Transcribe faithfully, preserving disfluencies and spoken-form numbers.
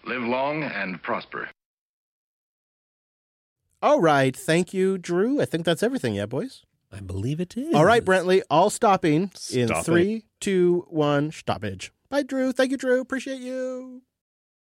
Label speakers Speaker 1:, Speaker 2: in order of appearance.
Speaker 1: Live long and prosper.
Speaker 2: All right. Thank you, Drew. I think that's everything. Yeah, boys?
Speaker 3: I believe it is.
Speaker 2: All right, Brentley. All stopping in
Speaker 3: Stop
Speaker 2: three, two, one, stoppage. Bye, Drew. Thank you, Drew. Appreciate you.